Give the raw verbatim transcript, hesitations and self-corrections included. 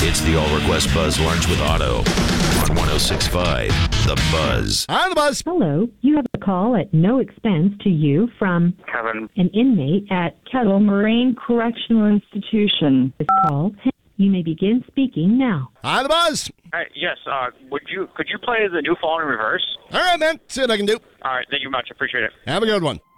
It's the All Request Buzz Lunch with Otto on one oh six point five The Buzz. On the Buzz. Hello, you have a call at no expense to you from Kevin. an inmate at Kettle Moraine Correctional Institution. This call, you may begin speaking now. On the Buzz. All right, yes, uh, would you, could you play the New Fall in Reverse? All right, man. See what I can do. All right, thank you much. Appreciate it. Have a good one.